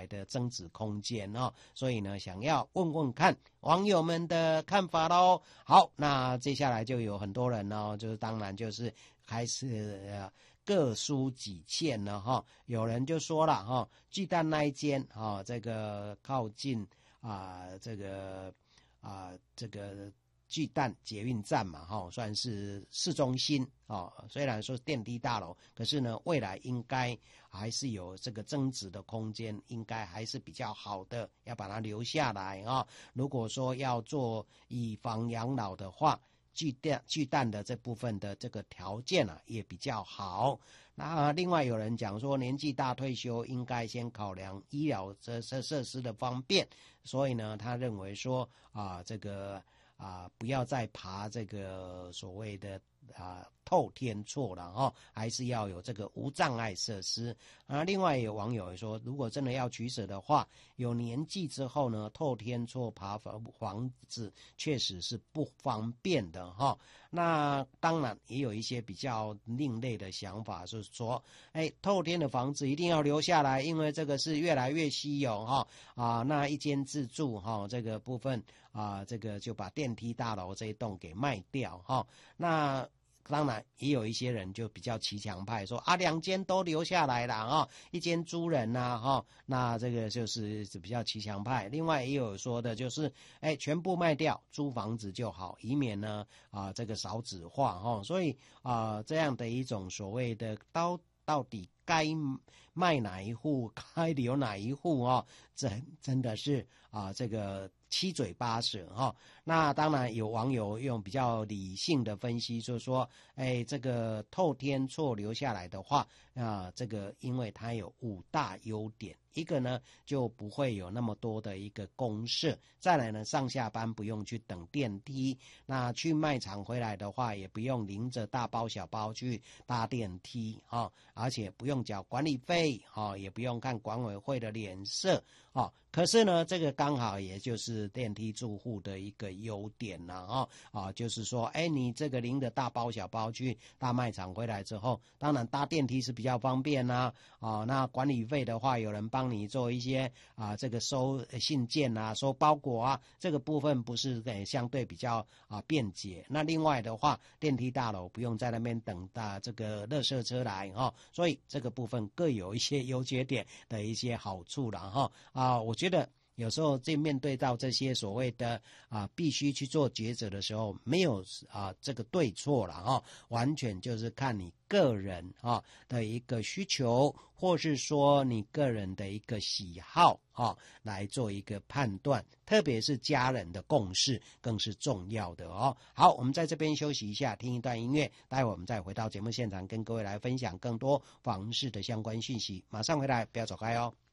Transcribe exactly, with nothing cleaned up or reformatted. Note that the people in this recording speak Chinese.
的增值空间哦。所以呢，想要问问看网友们的看法咯。好，那接下来就有很多人呢，就是当然就是开始呃各抒己见了哈。有人就说了哈，巨蛋那一间哈，这个靠近啊、呃、这个啊、呃、这个巨蛋捷运站嘛哈，算是市中心哦。虽然说电梯大楼，可是呢未来应该还是有这个增值的空间，应该还是比较好的，要把它留下来啊、哦。如果说要做以房养老的话，巨蛋巨蛋的这部分的这个条件啊也比较好。那另外有人讲说，年纪大退休应该先考量医疗设设施的方便，所以呢，他认为说啊，这个啊不要再爬这个所谓的啊透天厝了哈、哦，还是要有这个无障碍设施啊。另外有网友说，如果真的要取舍的话，有年纪之后呢，透天厝爬房房子确实是不方便的哈、哦。那当然也有一些比较另类的想法，就是说，哎，透天的房子一定要留下来，因为这个是越来越稀有哈啊。那一间自住哈、这个部分啊，这个就把电梯大楼这一栋给卖掉哈。那当然也有一些人就比较骑墙派，说啊两间都留下来了啊、哦，一间租人呐、啊、哈、哦，那这个就是比较骑墙派。另外也有说的就是，哎，全部卖掉租房子就好，以免呢啊这个少子化哈、哦。所以啊这样的一种所谓的到到底该卖哪一户，该留哪一户哦，真真的是啊这个七嘴八舌哈、哦。那当然有网友用比较理性的分析，就是说，哎，这个透天厝留下来的话，啊，这个因为它有五大优点，一个呢就不会有那么多的一个公设，再来呢上下班不用去等电梯，那去卖场回来的话也不用拎着大包小包去搭电梯哈、哦，而且不用缴管理费哈、哦，也不用看管委会的脸色哦。可是呢，这个刚好也就是电梯住户的一个优点了啊啊，就是说，哎，你这个拎着大包小包去大卖场回来之后，当然搭电梯是比较方便啦啊。那管理费的话，有人帮你做一些啊，这个收信件啊、收包裹啊，这个部分不是呃相对比较啊便捷。那另外的话，电梯大楼不用在那边等啊这个垃圾车来哈、哦，所以这个部分各有一些优缺点的一些好处了哈啊。我觉得有时候在面对到这些所谓的啊必须去做抉择的时候，没有啊这个对错了哈、哦，完全就是看你个人啊的一个需求，或是说你个人的一个喜好啊来做一个判断，特别是家人的共识更是重要的哦。好，我们在这边休息一下，听一段音乐，待会我们再回到节目现场，跟各位来分享更多房市的相关讯息。马上回来，不要走开哦。